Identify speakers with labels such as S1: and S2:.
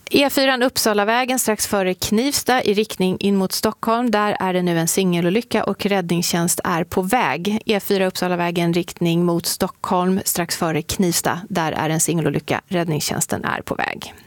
S1: E4 Uppsalavägen strax före Knivsta i riktning in mot Stockholm. Där är det nu en singelolycka och räddningstjänst är på väg. E4 Uppsalavägen riktning mot Stockholm strax före Knivsta. Där är en singelolycka. Räddningstjänsten är på väg.